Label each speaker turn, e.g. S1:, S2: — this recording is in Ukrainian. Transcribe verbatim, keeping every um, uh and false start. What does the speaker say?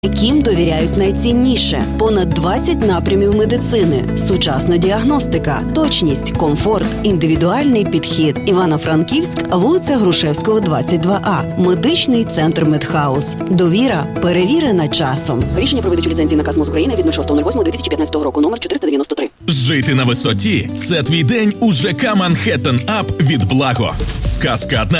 S1: яким довіряють найцінніше. Понад двадцять напрямів медицини, сучасна діагностика, точність, комфорт, індивідуальний підхід. Івано-Франківськ, вулиця Грушевського, двадцять два А. Медичний центр Медхаус. Довіра перевірена часом. Рішення про видачу ліцензії наказ МОЗ України від шостого лютого дві тисячі п'ятнадцятого року, номер чотириста дев'яносто три.
S2: Жити на висоті – це твій день у ЖК «Манхеттен Ап» від Благо. Каскадна